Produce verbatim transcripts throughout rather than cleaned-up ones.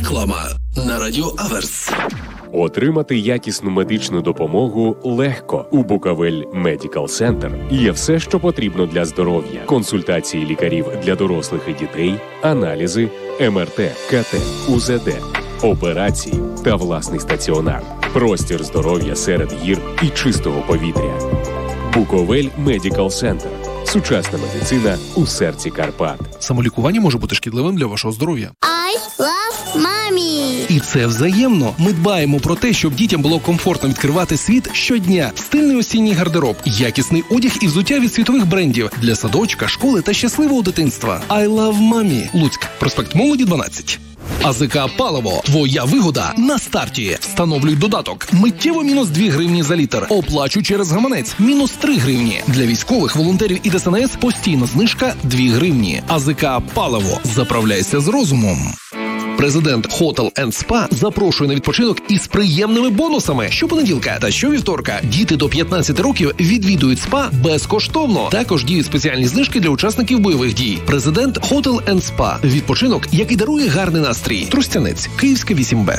Реклама на Радіо Аверс. Отримати якісну медичну допомогу легко. У Буковель Медикал Центр є все, що потрібно для здоров'я. Консультації лікарів для дорослих і дітей, аналізи, ем ер те, ка те, у зет де, операції та власний стаціонар. Простір здоров'я серед гір і чистого повітря. Буковель Медикал Центр. Сучасна медицина у серці Карпат. Самолікування може бути шкідливим для вашого здоров'я. I love mommy. І це взаємно. Ми дбаємо про те, щоб дітям було комфортно відкривати світ щодня. Стильний осінній гардероб, якісний одяг і взуття від світових брендів для садочка, школи та щасливого дитинства. I love mommy. Луцьк. Проспект Молоді, дванадцять. АЗК «Паливо». Твоя вигода на старті. Встановлюй додаток. Миттєво мінус дві гривні за літр. Оплачу через гаманець. Мінус три гривні. Для військових, волонтерів і ДСНС постійна знижка дві гривні. АЗК «Паливо». Заправляйся з розумом. Президент Hotel енд Spa запрошує на відпочинок із приємними бонусами. Щопонеділка та щовівторка діти до п'ятнадцяти років відвідують спа безкоштовно. Також діють спеціальні знижки для учасників бойових дій. Президент Hotel енд Spa. Відпочинок, який дарує гарний настрій. Тростянець, Київська, вісім Б.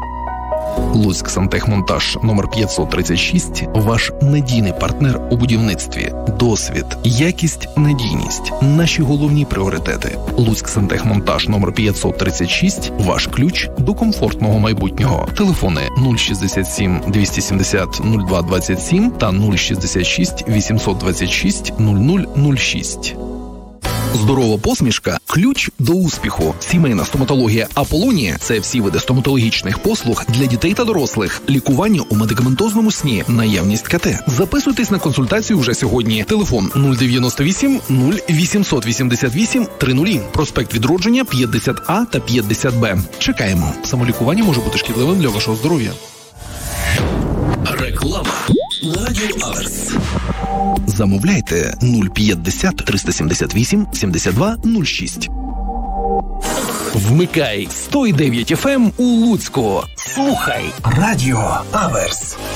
Луцьк Сантехмонтаж номер п'ятсот тридцять шість. Ваш надійний партнер у будівництві. Досвід, якість, надійність. Наші головні пріоритети. Луцьк Сантехмонтаж номер п'ятсот тридцять шість. Ваш ключ до комфортного майбутнього. Телефони нуль шістдесят сім двісті сімдесят нуль два двадцять сім та нуль шістдесят шість вісімсот двадцять шість нуль нуль нуль шість. Здорова посмішка – ключ до успіху. Сімейна стоматологія «Аполлонія» – це всі види стоматологічних послуг для дітей та дорослих. Лікування у медикаментозному сні, наявність ка те. Записуйтесь на консультацію вже сьогодні. Телефон нуль дев'яносто вісім нуль вісімсот вісімдесят вісім тридцять. Проспект Відродження п'ятдесят А та п'ятдесят Б. Чекаємо. Самолікування може бути шкідливим для вашого здоров'я. Реклама на Радіо Аверс. Замовляйте нуль п'ятдесят триста сімдесят вісім сімдесят два нуль шість. Вмикай сто дев'ять еф ем у Луцьку. Слухай Радіо Аверс.